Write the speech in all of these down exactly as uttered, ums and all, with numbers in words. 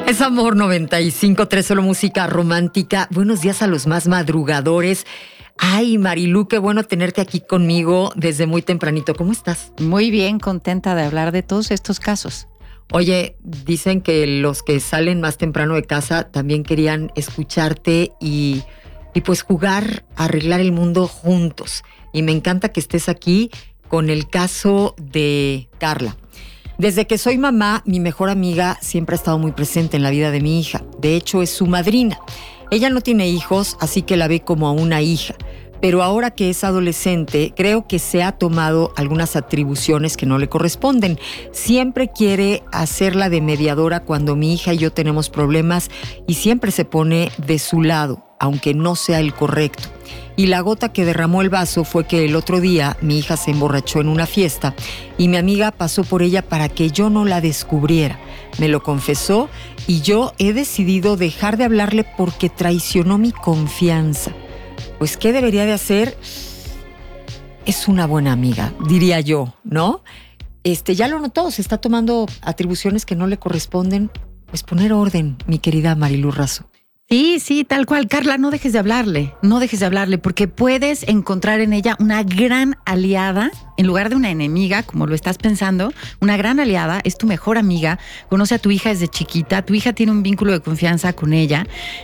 Es Amor noventa y cinco tres, solo música romántica. Buenos días a los más madrugadores. Ay, Marilú, qué bueno tenerte aquí conmigo desde muy tempranito. ¿Cómo estás? Muy bien, contenta de hablar de todos estos casos. Oye, dicen que los que salen más temprano de casa también querían escucharte y, y pues jugar, a arreglar el mundo juntos. Y me encanta que estés aquí con el caso de Carla. Desde que soy mamá, mi mejor amiga siempre ha estado muy presente en la vida de mi hija. De hecho, es su madrina. Ella no tiene hijos, así que la ve como a una hija. Pero ahora que es adolescente, creo que se ha tomado algunas atribuciones que no le corresponden. Siempre quiere hacerla de mediadora cuando mi hija y yo tenemos problemas y siempre se pone de su lado, aunque no sea el correcto. Y la gota que derramó el vaso fue que el otro día mi hija se emborrachó en una fiesta y mi amiga pasó por ella para que yo no la descubriera. Me lo confesó y yo he decidido dejar de hablarle porque traicionó mi confianza. Pues, ¿qué debería de hacer? Es una buena amiga, diría yo, ¿no? Este, ya lo notó, se está tomando atribuciones que no le corresponden. Pues poner orden, mi querida Marilú Razo. Sí, sí, tal cual. Carla, no dejes de hablarle, no dejes de hablarle, porque puedes encontrar en ella una gran aliada, en lugar de una enemiga, como lo estás pensando. Una gran aliada, es tu mejor amiga, conoce a tu hija desde chiquita, tu hija tiene un vínculo de confianza con ella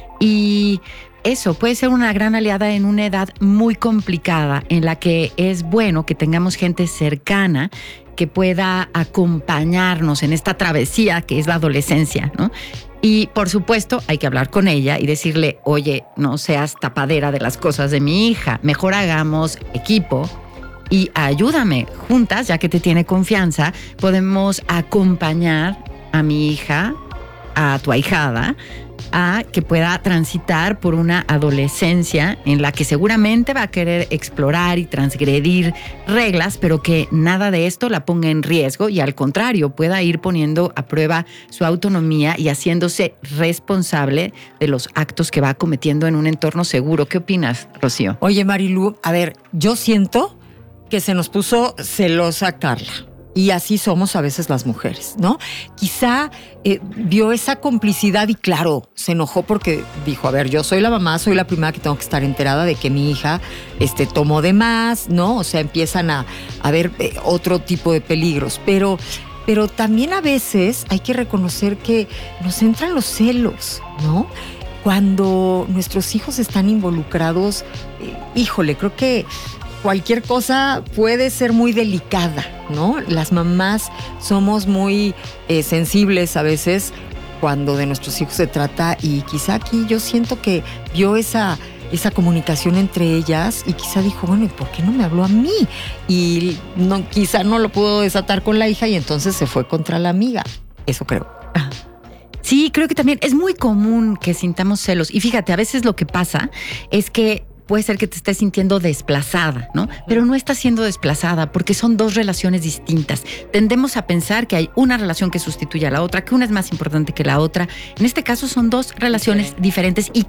y eso puede ser una gran aliada en una edad muy complicada, en la que es bueno que tengamos gente cercana que pueda acompañarnos en esta travesía que es la adolescencia, ¿no? Y por supuesto hay que hablar con ella y decirle, oye, no seas tapadera de las cosas de mi hija, mejor hagamos equipo y ayúdame. Juntas, ya que te tiene confianza, podemos acompañar a mi hija, a tu ahijada, a que pueda transitar por una adolescencia en la que seguramente va a querer explorar y transgredir reglas, pero que nada de esto la ponga en riesgo y al contrario pueda ir poniendo a prueba su autonomía y haciéndose responsable de los actos que va cometiendo en un entorno seguro. ¿Qué opinas, Rocío? Oye, Marilú, a ver, yo siento que se nos puso celosa Carla. Y así somos a veces las mujeres, ¿no? Quizá eh, vio esa complicidad y claro, se enojó porque dijo, a ver, yo soy la mamá, soy la primera que tengo que estar enterada de que mi hija este, tomó de más, ¿no? O sea, empiezan a, a ver eh, otro tipo de peligros. Pero, pero también a veces hay que reconocer que nos entran los celos, ¿no? Cuando nuestros hijos están involucrados, eh, híjole, creo que cualquier cosa puede ser muy delicada, ¿no? Las mamás somos muy eh, sensibles a veces cuando de nuestros hijos se trata y quizá aquí yo siento que vio esa, esa comunicación entre ellas y quizá dijo, bueno, ¿y por qué no me habló a mí? Y no, quizá no lo pudo desatar con la hija y entonces se fue contra la amiga. Eso creo. Sí, creo que también es muy común que sintamos celos. Y fíjate, a veces lo que pasa es que puede ser que te estés sintiendo desplazada, ¿no? Pero no estás siendo desplazada porque son dos relaciones distintas. Tendemos a pensar que hay una relación que sustituye a la otra, que una es más importante que la otra. En este caso son dos relaciones diferentes y